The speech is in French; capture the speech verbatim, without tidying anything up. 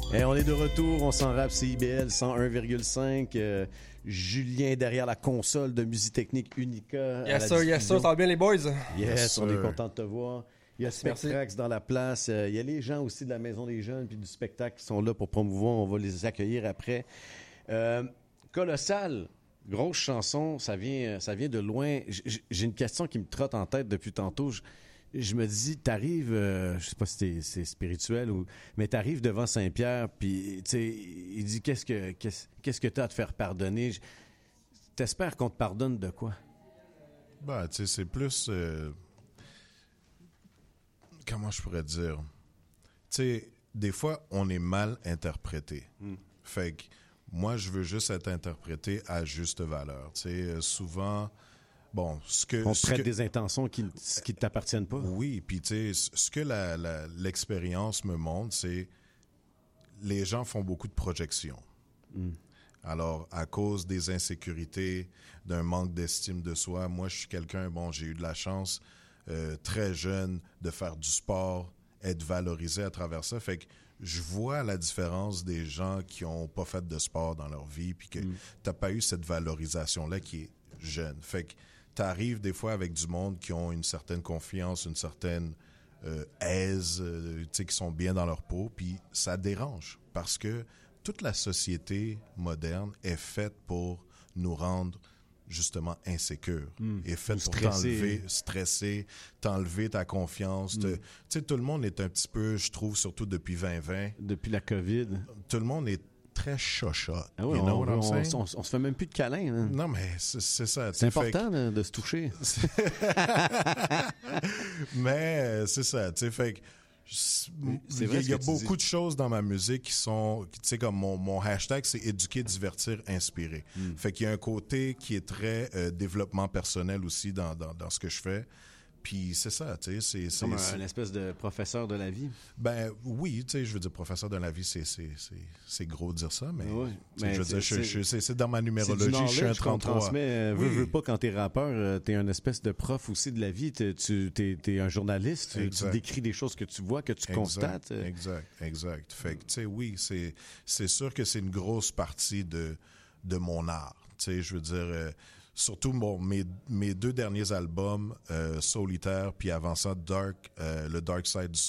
Et on est de retour, on s'en rappe, C I B L cent un virgule cinq. Euh, Julien derrière la console de Musique Technique Unica. Yes sir, yes sir, ça va bien les boys? Yes, Yes, on est sir. content de te voir. Il y a Spectrax dans la place. Euh, il y a les gens aussi de la Maison des Jeunes puis du spectacle qui sont là pour promouvoir. On va les accueillir après. Euh, Colossal, grosse chanson, ça vient, ça vient de loin. J- J'ai une question qui me trotte en tête depuis tantôt. Je, je me dis, t'arrives, euh, je sais pas si c'est, c'est spirituel ou, mais t'arrives devant Saint-Pierre, puis tu sais, il dit qu'est-ce que qu'est-ce, qu'est-ce que t'as à te faire pardonner. Je- T'espères qu'on te pardonne de quoi? Ben, tu sais, c'est plus... euh, Comment je pourrais dire? Tu sais, des fois, on est mal interprété. Mm. Fait que moi, je veux juste être interprété à juste valeur. Tu sais, euh, souvent, bon, ce que... On te ce prête que- des intentions qui qui t'appartiennent pas. Oui, puis tu sais, ce que la, la- l'expérience me montre, c'est les gens font beaucoup de projections. Mm. Alors, à cause des insécurités, d'un manque d'estime de soi, moi, je suis quelqu'un, bon, j'ai eu de la chance euh, très jeune de faire du sport, être valorisé à travers ça. Fait que je vois la différence des gens qui ont pas fait de sport dans leur vie, puis que Mm. t'as pas eu cette valorisation-là qui est jeune. Fait que t'arrives des fois avec du monde qui ont une certaine confiance, une certaine euh, aise, euh, tu sais, qui sont bien dans leur peau, puis ça dérange parce que toute la société moderne est faite pour nous rendre justement insécures, Mm. est faite Ou pour stressés. t'enlever, stresser, t'enlever ta confiance. Mm. te- Tu sais, tout le monde est un petit peu, je trouve, surtout depuis vingt vingt, Depuis la COVID. tout le monde est très chochotte. Ah ouais, you know on, what I'm on, saying? on, on se fait même plus de câlins. Hein. Non, mais c'est, c'est ça. C'est tu sais, fait que- important là, de se toucher. Mais euh, c'est ça, tu sais, fait que c'est c'est il y vrai a, ce il y a que tu beaucoup dis. de choses dans ma musique qui sont, tu sais, comme mon, mon hashtag, c'est éduquer, divertir, inspirer. Mm. Fait qu'il y a un côté qui est très euh, développement personnel aussi dans, dans, dans ce que je fais. Puis c'est ça, tu sais, c'est... c'est, Comme un, c'est- une espèce de professeur de la vie. Ben oui, tu sais, je veux dire, professeur de la vie, c'est, c'est, c'est, c'est gros de dire ça, mais, Ouais, tu sais, mais je veux c'est- dire, je- c'est- je- c'est, c'est dans ma C'est numérologie, du je suis un knowledge qu'on trente-trois. transmet. Euh, veux, Oui. veux pas, quand t'es rappeur, euh, t'es un espèce de prof aussi de la vie. T'es, tu, t'es, t'es un journaliste. Tu, tu Exact. décris des choses que tu vois, que tu Exact, constates. Euh, Exact, exact. Fait que, tu sais, oui, c'est, c'est sûr que c'est une grosse partie de, de mon art. Tu sais, je veux dire, euh, surtout bon, mes, mes deux derniers albums, euh, Solitaire, puis avant ça, Dark, euh, le Dark Side du